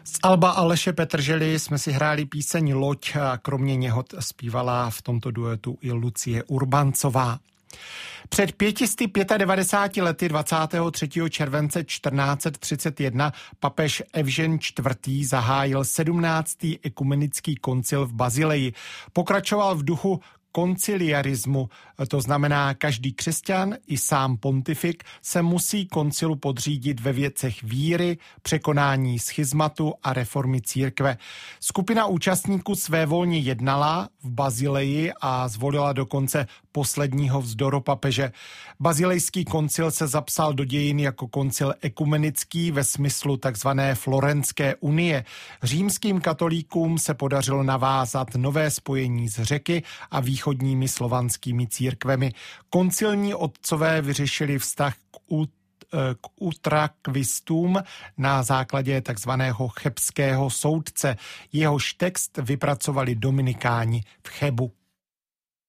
Z alba Aleše Petržely jsme si hráli píseň Loď a kromě něho zpívala v tomto duetu i Lucie Urbancová. Před 595 lety 23. července 1431 papež Evžen IV. Zahájil 17. ekumenický koncil v Basileji. Pokračoval v duchu konciliarismu, to znamená, každý křesťan i sám pontifik se musí koncilu podřídit ve věcech víry, překonání schizmatu a reformy církve. Skupina účastníků svévolně jednala v Basileji a zvolila dokonce posledního vzdoru papeže. Basilejský koncil se zapsal do dějin jako koncil ekumenický ve smyslu takzvané Florenské unie. Římským katolíkům se podařilo navázat nové spojení z Řeky a východními slovanskými církvemi. Koncilní otcové vyřešili vztah k utrakvistům na základě takzvaného chebského soudce. Jehož text vypracovali dominikáni v Chebu.